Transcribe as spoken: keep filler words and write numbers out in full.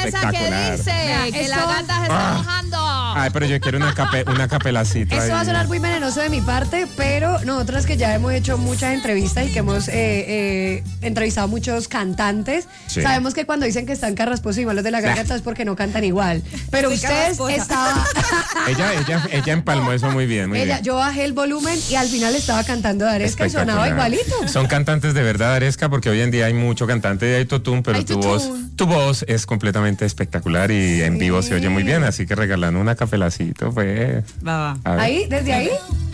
esa que dice Mira, que esto- la gata se está mojando. Ay, pero yo quiero una, cape, una capelacita. Esto va a ahí. sonar muy venenoso de mi parte, pero nosotras que ya hemos hecho muchas entrevistas y que hemos eh, eh, entrevistado muchos cantantes, Sí. sabemos que cuando dicen que están carrasposos y malos de la garganta es porque no cantan igual. Pero Estoy ustedes carrasposa. estaban... Ella, ella, ella empalmó eso muy bien, muy Ella, bien. yo bajé el volumen y al final estaba cantando Daresca y sonaba Espectacular. igualito. Son cantantes de verdad, Aresca, porque hoy en día hay mucho cantante de autotune, pero Hay tu voz, tutún. tu voz es completamente espectacular y en vivo se oye muy bien, así que regalando una capelacito, pues. Va, va. a ver. Ahí, desde ahí.